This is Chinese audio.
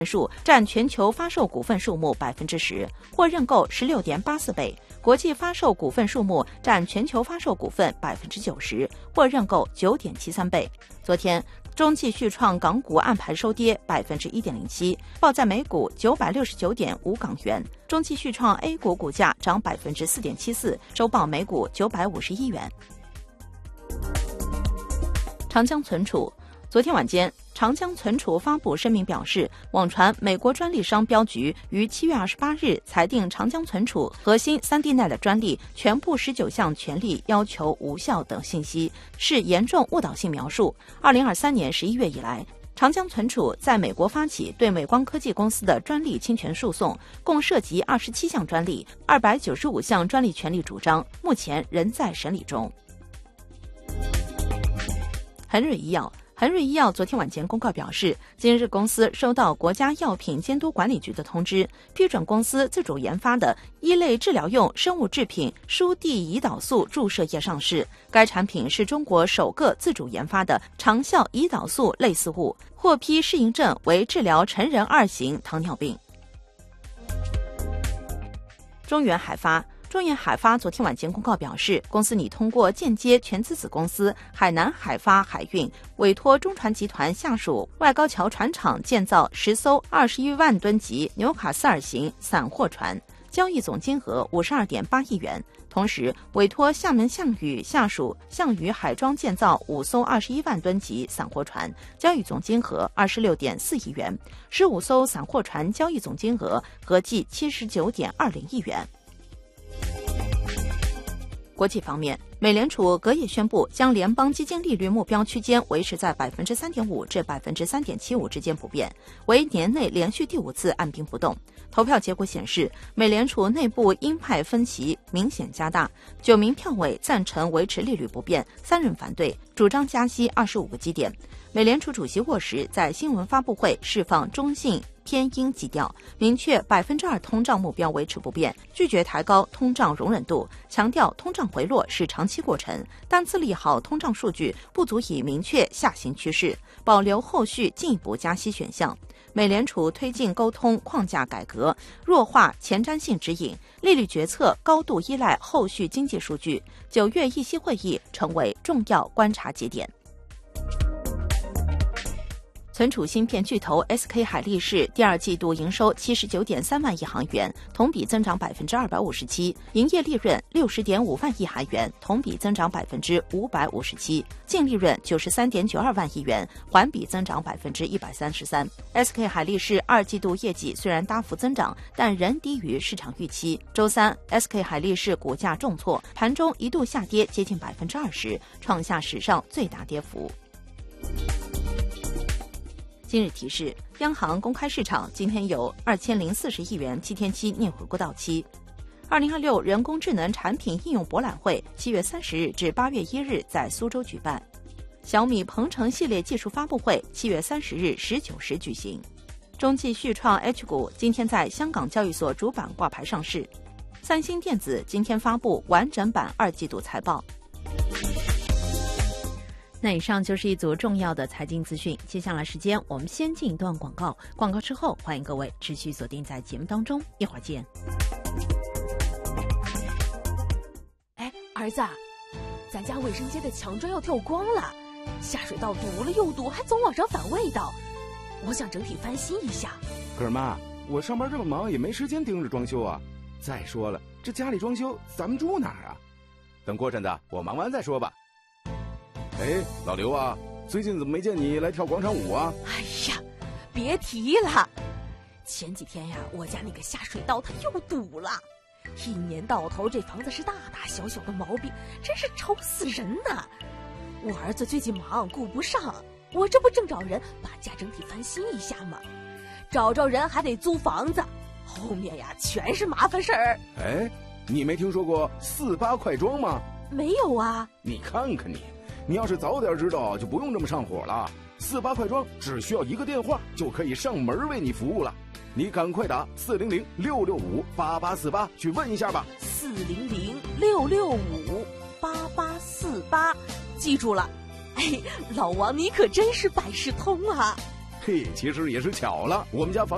数占全球发售股份数目 10%， 或认购 16.84 倍；国际发售股份数目占全球发售股份 90%， 或认购 9.73 倍。昨天，中继续创港股按盘收跌 1.07%， 报在每股 969.5 港元。中继续创 A 股股价涨 4.74%， 收报每股951元。长江存储，昨天晚间，长江存储发布声明表示，网传美国专利商标局于7月28日裁定长江存储核心 3D NAND 专利全部19项权利要求无效等信息，是严重误导性描述。2023年11月以来，长江存储在美国发起对美光科技公司的专利侵权诉讼，共涉及27项专利、295项专利权利主张，目前仍在审理中。恒瑞医药昨天晚间公告表示，今日公司收到国家药品监督管理局的通知，批准公司自主研发的一类治疗用生物制品舒地胰岛素注射液上市。该产品是中国首个自主研发的长效胰岛素类似物，获批适应症为治疗成人2型糖尿病。中原海发昨天晚间公告表示，公司拟通过间接全资子公司海南海发海运委托中船集团下属外高桥船厂建造10艘21万吨级纽卡斯尔型散货船，交易总金额 52.8 亿元。同时，委托厦门项宇下属项宇海装建造5艘21万吨级散货船，交易总金额 26.4 亿元，15艘散货船交易总金额合计 79.20 亿元。国际方面，美联储隔夜宣布将联邦基金利率目标区间维持在 3.5% 至 3.75% 之间不变，为年内连续第5次按兵不动。投票结果显示，美联储内部鹰派分歧明显加大，9名票委赞成维持利率不变，3人反对，主张加息25个基点。美联储主席沃什在新闻发布会释放中性偏鹰基调，明确 2% 通胀目标维持不变，拒绝抬高通胀容忍度，强调通胀回落是长期过程，单次利好通胀数据不足以明确下行趋势，保留后续进一步加息选项。美联储推进沟通框架改革，弱化前瞻性指引，利率决策高度依赖后续经济数据，9月议息会议成为重要观察节点。存储芯片巨头 SK 海力士第2季度营收 79.3 万亿韩元，同比增长 257%， 营业利润 60.5 万亿韩元，同比增长 557%， 净利润 93.92 万亿元，环比增长 133%。 SK 海力士2季度业绩虽然大幅增长，但仍低于市场预期。周三 SK 海力士股价重挫，盘中一度下跌接近 20%， 创下史上最大跌幅。今日提示：央行公开市场今天有2040亿元7天期逆回购到期。2026人工智能产品应用博览会7月30日至8月1日在苏州举办。小米鹏程系列技术发布会7月30日19时举行。中继续创 H 股今天在香港交易所主板挂牌上市。三星电子今天发布完整版2季度财报。那以上就是一组重要的财经资讯，接下来时间我们先进一段广告，广告之后欢迎各位持续锁定在节目当中，一会儿见。 哎，儿子，咱家卫生间的墙砖要掉光了，下水道堵了又堵，还总往上反味道，我想整体翻新一下。 可是妈，我上班这么忙也没时间盯着装修啊。再说了，这家里装修咱们住哪儿啊？等过阵子我忙完再说吧。哎，老刘啊，最近怎么没见你来跳广场舞啊？ 哎呀，别提了，前几天呀，我家那个下水道它又堵了，一年到头这房子是大大小小的毛病，真是愁死人呐。我儿子最近忙顾不上，我这不正找人把家整体翻新一下吗？找人还得租房子，后面呀全是麻烦事儿。 哎，你没听说过48快装吗？ 没有啊。 你看看你要是早点知道，就不用这么上火了。48快装只需要一个电话就可以上门为你服务了，你赶快打400-665-8848去问一下吧。 400-665-8848，记住了。哎，老王你可真是百事通啊。 嘿，其实也是巧了，我们家房